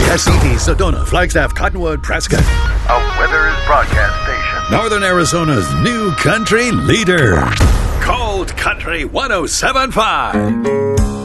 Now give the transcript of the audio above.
Cassini, Sedona, Flagstaff, Cottonwood, Prescott. A Weathers broadcast station. Northern Arizona's new country leader. Cold Country 107.5.